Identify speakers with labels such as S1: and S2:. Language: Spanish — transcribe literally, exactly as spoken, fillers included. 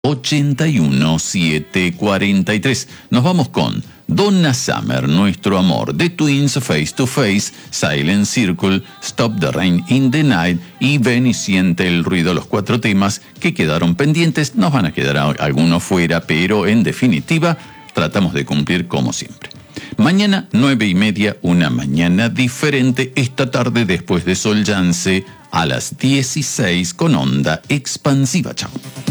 S1: ochenta y uno setecientos cuarenta y tres. Nos vamos con Donna Summer, Nuestro Amor, The Twins, Face to Face, Silent Circle, Stop the Rain in the Night y Ven y Siente el Ruido, los cuatro temas que quedaron pendientes. Nos van a quedar algunos fuera, pero en definitiva tratamos de cumplir como siempre. Mañana, nueve y media, una mañana diferente. Esta tarde, después de Sol Yance, a las dieciséis con Onda Expansiva. Chao.